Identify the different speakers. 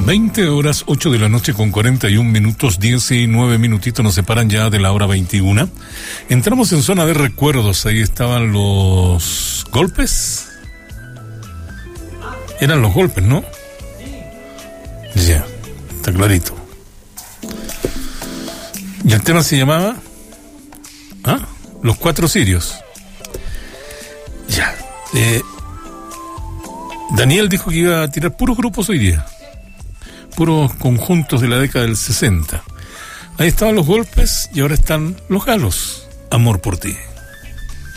Speaker 1: 20 horas, 8 de la noche con 41 minutos, 19 minutitos nos separan ya de la hora 21. Entramos en zona de recuerdos, ahí estaban los golpes. Eran los golpes, ¿no? Ya, está clarito. Y el tema se llamaba Los Cuatro Cirios. Ya. Daniel dijo que iba a tirar puros grupos hoy día, puros conjuntos de la década del 60. Ahí estaban los golpes y ahora están los galos. Amor por ti.